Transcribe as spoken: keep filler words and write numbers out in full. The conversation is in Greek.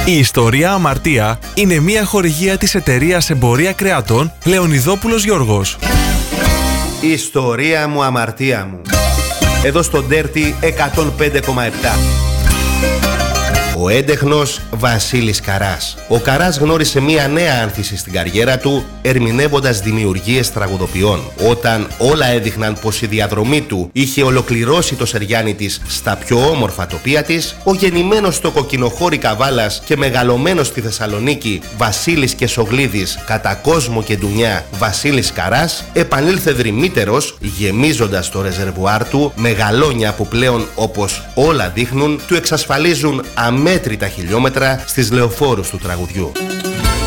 Η ιστορία Αμαρτία είναι μια χορηγία της εταιρείας Εμπορία Κρεατών Λεωνιδόπουλος Γιώργος. Η ιστορία μου, αμαρτία μου. Εδώ στο Dirty εκατόν πέντε κόμμα επτά. Ο έντεχνος Βασίλης Καράς. Ο Καράς γνώρισε μία νέα άνθηση στην καριέρα του, ερμηνεύοντας δημιουργίες τραγουδοποιών. Όταν όλα έδειχναν πως η διαδρομή του είχε ολοκληρώσει το σεριάνι της στα πιο όμορφα τοπία της, ο γεννημένος στο κοκκινοχώρι Καβάλας και μεγαλωμένος στη Θεσσαλονίκη Βασίλης Κεσογλίδης, κατά κόσμο και ντουνιά Βασίλης Καράς, επανήλθε δρυμύτερος, γεμίζοντας το ρεζερβουάρ του με γαλόνια που πλέον, όπως όλα δείχνουν, του εξασφαλίζουν αμέσως μέτρητα χιλιόμετρα στις λεωφόρους του τραγουδιού.